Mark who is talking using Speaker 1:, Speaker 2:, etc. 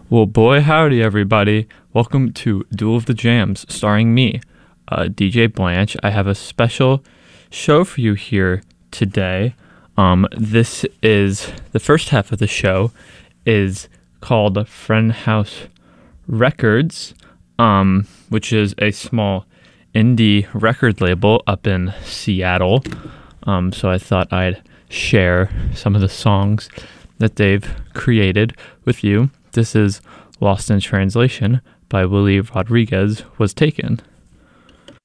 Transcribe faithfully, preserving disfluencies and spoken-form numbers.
Speaker 1: Well, boy, howdy, everybody. Welcome to Duel of the Jams, starring me, uh, D J Blanche. I have a special show for you here today. Um, this is, the first half of the show is called Friend House Records, um, which is a small indie record label up in Seattle. Um, so I thought I'd share some of the songs that they've created with you. This is Lost in Translation by Willie Rodriguez Was Taken.